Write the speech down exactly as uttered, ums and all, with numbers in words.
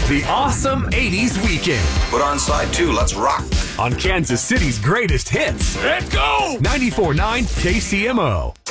The Awesome eighties Weekend. Put on side two. Let's rock. On Kansas City's greatest hits. Let's go! ninety-four point nine K C M O.